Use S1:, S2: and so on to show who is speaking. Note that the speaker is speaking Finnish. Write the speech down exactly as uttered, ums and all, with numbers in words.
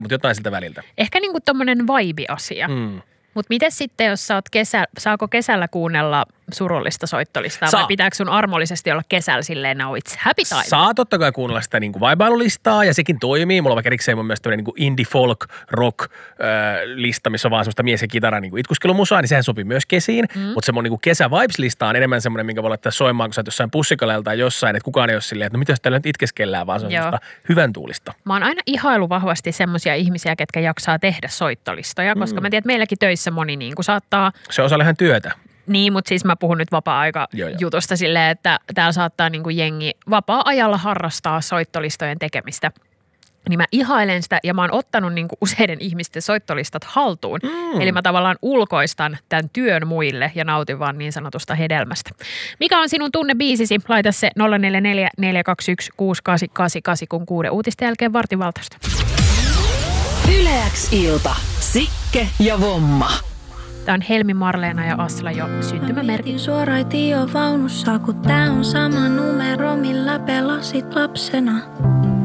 S1: mutta jotain siltä väliltä.
S2: Ehkä niinku tommonen vibe-asia. Mm. Mutta miten sitten, jos sä oot kesä, saako kesällä kuunnella surullista soittolistaa Saa. vai pitääkö sun armollisesti olla kesällä silleen now it's happy time? Saa
S1: totta kai kuunnella sitä niin kuin vaibailulistaa ja sekin toimii. Mulla on vaikka erikseen mun mielestä tämmöinen niin indie folk rock äh, lista, missä on vaan semmoista mies ja kitara niin itkuskelumusaa, niin sehän sopii myös kesiin. Mm. Mutta se mun niin kesä vibes-lista on enemmän semmoinen, minkä voi laittaa soimaan, kun sä oot jossain pussikalella tai jossain, että kukaan ei ole silleen, että no mitä jos täällä nyt itkeskellään, vaan se on semmoista hyvän tuulista.
S2: Mä oon aina ihailu vahvasti semmoisia ihmisiä, ketkä jaksaa tehdä soittolistoja, koska mm. mä tiedän, että meilläkin töissä moni niin kuin saattaa...
S1: Se osaa ihan työtä.
S2: Niin, mutta siis mä puhun nyt vapaa-aika-jutusta silleen, että täällä saattaa niin kuin jengi vapaa-ajalla harrastaa soittolistojen tekemistä. Niin mä ihailen sitä ja mä oon ottanut niin kuin useiden ihmisten soittolistat haltuun. Mm. Eli mä tavallaan ulkoistan tämän työn muille ja nautin vaan niin sanotusta hedelmästä. Mikä on sinun tunnebiisisi? Laita se nolla neljä neljä neljä kaksi yksi kuusi kahdeksan kahdeksan kahdeksan, kun kuuden uutisten jälkeen vartin valtausta.
S3: Yle X ilta. Sikke ja Vomma.
S2: Tämä on Helmi, Marleena ja Asla jo syntymämerkki.
S4: Suoraitio vaunussa, kun tää on sama numero, millä pelasit lapsena.